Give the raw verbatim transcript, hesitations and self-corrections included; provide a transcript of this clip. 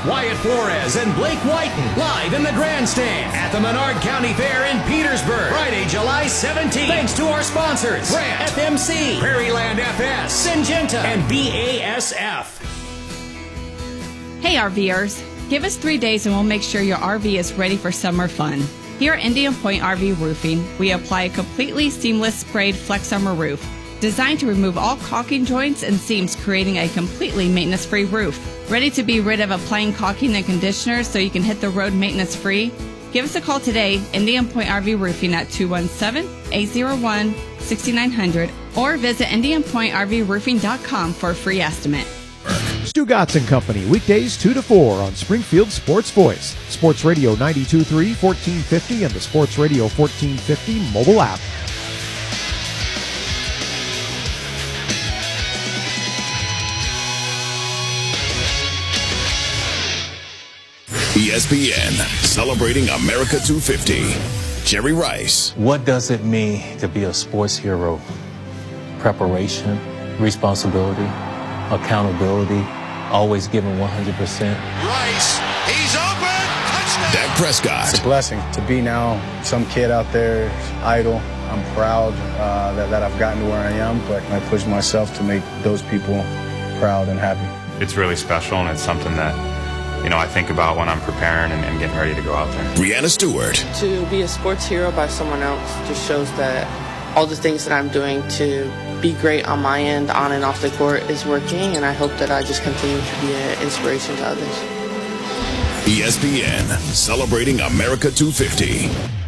Wyatt Flores and Blake Whiten live in the grandstand at the Menard County Fair in Petersburg, Friday, July seventeenth. Thanks to our sponsors, Grant, F M C, Prairieland F S, Syngenta, and B A S F. Hey RVers, give us three days and we'll make sure your R V is ready for summer fun. Here at Indian Point R V Roofing, we apply a completely seamless sprayed Flex Armor roof, designed to remove all caulking joints and seams, creating a completely maintenance-free roof. Ready to be rid of applying caulking and conditioner so you can hit the road maintenance-free? Give us a call today, Indian Point R V Roofing at two one seven, eight zero one, six nine zero zero, or visit indian point r v roofing dot com for a free estimate. Stu Gatz and Company, weekdays two to four on Springfield Sports Voice, Sports Radio ninety-two point three, fourteen fifty, and the Sports Radio fourteen fifty mobile app. E S P N, celebrating America two fifty. Jerry Rice. What does it mean to be a sports hero? Preparation, responsibility, accountability, always giving one hundred percent. Rice, he's open! Touchdown! Dak Prescott. It's a blessing to be now some kid out there, idle. I'm proud uh, that, that I've gotten to where I am, but I push myself to make those people proud and happy. It's really special, and it's something that, you know, I think about when I'm preparing and, and getting ready to go out there. Breanna Stewart. To be a sports hero by someone else just shows that all the things that I'm doing to be great on my end, on and off the court, is working, and I hope that I just continue to be an inspiration to others. E S P N, celebrating America two fifty.